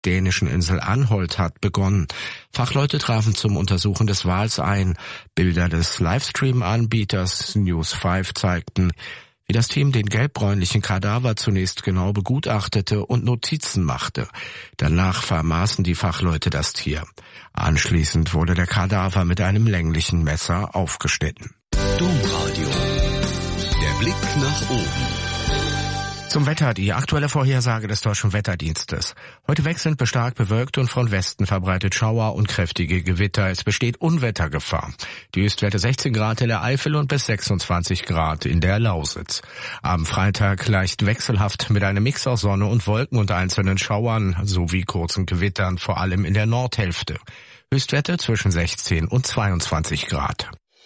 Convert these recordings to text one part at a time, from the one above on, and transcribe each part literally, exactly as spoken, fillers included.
dänischen Insel Anholt hat begonnen. Fachleute trafen zum Untersuchen des Wals ein. Bilder des Livestream-Anbieters News fünf zeigten, wie das Team den gelbbräunlichen Kadaver zunächst genau begutachtete und Notizen machte. Danach vermaßen die Fachleute das Tier. Anschließend wurde der Kadaver mit einem länglichen Messer aufgeschnitten. Domradio. Der Blick nach oben. Zum Wetter, die aktuelle Vorhersage des Deutschen Wetterdienstes. Heute wechselnd bestark bewölkt und von Westen verbreitet Schauer und kräftige Gewitter. Es besteht Unwettergefahr. Die Höchstwerte sechzehn Grad in der Eifel und bis sechsundzwanzig Grad in der Lausitz. Am Freitag leicht wechselhaft mit einem Mix aus Sonne und Wolken und einzelnen Schauern sowie kurzen Gewittern, vor allem in der Nordhälfte. Höchstwerte zwischen sechzehn und zweiundzwanzig Grad.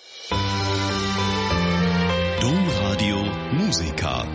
Domradio Musica.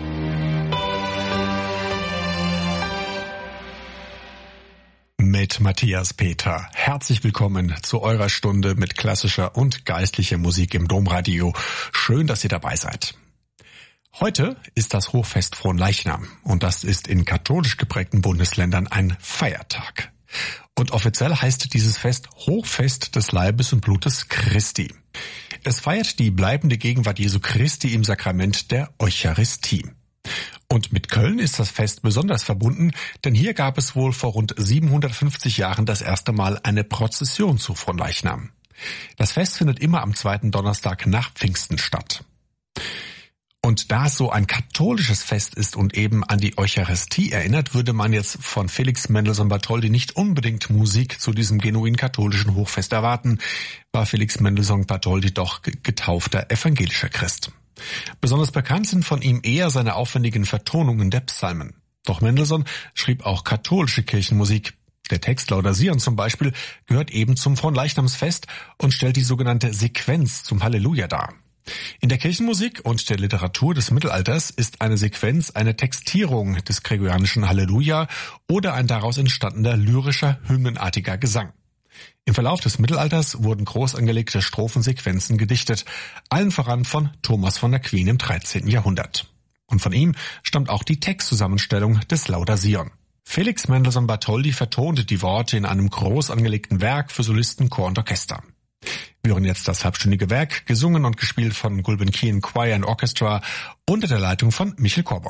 Mit Matthias Peter. Herzlich willkommen zu eurer Stunde mit klassischer und geistlicher Musik im Domradio. Schön, dass ihr dabei seid. Heute ist das Hochfest Fronleichnam und das ist in katholisch geprägten Bundesländern ein Feiertag. Und offiziell heißt dieses Fest Hochfest des Leibes und Blutes Christi. Es feiert die bleibende Gegenwart Jesu Christi im Sakrament der Eucharistie. Und mit Köln ist das Fest besonders verbunden, denn hier gab es wohl vor rund siebenhundertfünfzig Jahren das erste Mal eine Prozession zu Fronleichnam. Das Fest findet immer am zweiten Donnerstag nach Pfingsten statt. Und da es so ein katholisches Fest ist und eben an die Eucharistie erinnert, würde man jetzt von Felix Mendelssohn Bartholdy nicht unbedingt Musik zu diesem genuin katholischen Hochfest erwarten, war Felix Mendelssohn Bartholdy doch getaufter evangelischer Christ. Besonders bekannt sind von ihm eher seine aufwendigen Vertonungen der Psalmen. Doch Mendelssohn schrieb auch katholische Kirchenmusik. Der Text Lauda Sion zum Beispiel gehört eben zum Fronleichnamsfest und stellt die sogenannte Sequenz zum Halleluja dar. In der Kirchenmusik und der Literatur des Mittelalters ist eine Sequenz eine Textierung des gregorianischen Halleluja oder ein daraus entstandener lyrischer, hymnenartiger Gesang. Im Verlauf des Mittelalters wurden groß angelegte Strophensequenzen gedichtet, allen voran von Thomas von Aquin im dreizehnten Jahrhundert. Und von ihm stammt auch die Textzusammenstellung des Lauda Sion. Felix Mendelssohn Bartholdy vertonte die Worte in einem groß angelegten Werk für Solisten, Chor und Orchester. Wir hören jetzt das halbstündige Werk, gesungen und gespielt von Gulbenkian Choir and Orchestra unter der Leitung von Michel Korbon.